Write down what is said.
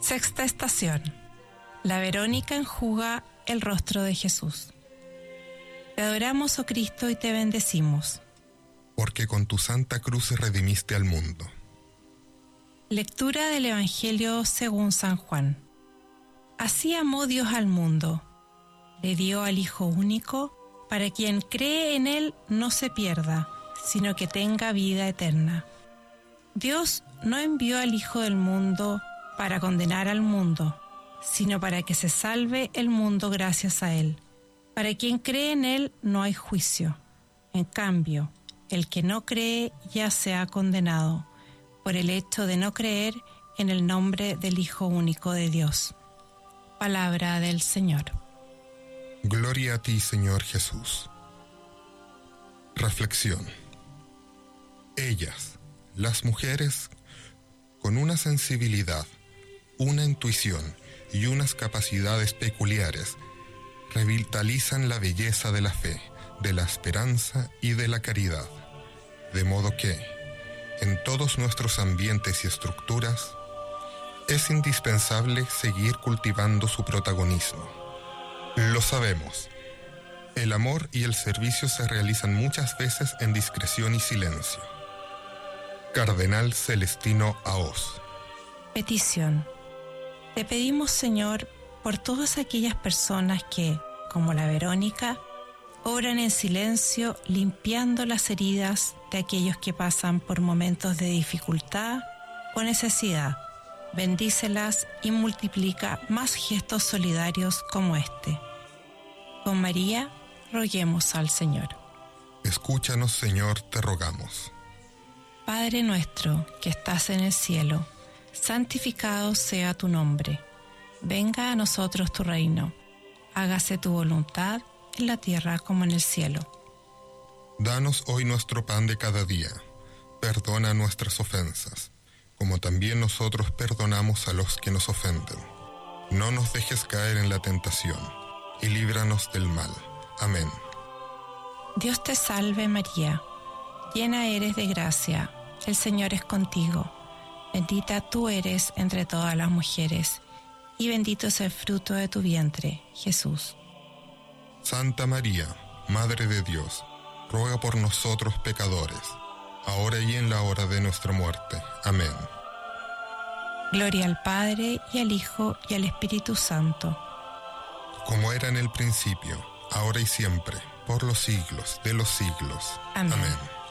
Sexta estación. La Verónica enjuga el rostro de Jesús. Te adoramos, oh Cristo, y te bendecimos. Porque con tu santa cruz redimiste al mundo. Lectura del Evangelio según San Juan. Así amó Dios al mundo. Le dio al Hijo único, para quien cree en Él no se pierda, sino que tenga vida eterna. Dios no envió al Hijo del mundo para condenar al mundo, sino para que se salve el mundo gracias a Él. Para quien cree en Él no hay juicio. En cambio, el que no cree ya se ha condenado, por el hecho de no creer en el nombre del Hijo único de Dios. Palabra del Señor. Gloria a ti, Señor Jesús. Reflexión. Ellas, las mujeres, con una sensibilidad, una intuición y unas capacidades peculiares, revitalizan la belleza de la fe, de la esperanza y de la caridad, de modo que, en todos nuestros ambientes y estructuras, es indispensable seguir cultivando su protagonismo. Lo sabemos. El amor y el servicio se realizan muchas veces en discreción y silencio. Cardenal Celestino Aoz. Petición. Te pedimos, Señor, por todas aquellas personas que, como la Verónica, obran en silencio limpiando las heridas de aquellos que pasan por momentos de dificultad o necesidad. Bendícelas y multiplica más gestos solidarios como este. Con María, roguemos al Señor. Escúchanos, Señor, te rogamos. Padre nuestro que estás en el cielo, santificado sea tu nombre. Venga a nosotros tu reino. Hágase tu voluntad en la tierra como en el cielo. Danos hoy nuestro pan de cada día. Perdona nuestras ofensas, como también nosotros perdonamos a los que nos ofenden. No nos dejes caer en la tentación, y líbranos del mal. Amén. Dios te salve María, llena eres de gracia, el Señor es contigo. Bendita tú eres entre todas las mujeres, y bendito es el fruto de tu vientre, Jesús. Santa María, Madre de Dios, ruega por nosotros pecadores, ahora y en la hora de nuestra muerte. Amén. Gloria al Padre, y al Hijo, y al Espíritu Santo. Como era en el principio, ahora y siempre, por los siglos de los siglos. Amén. Amén.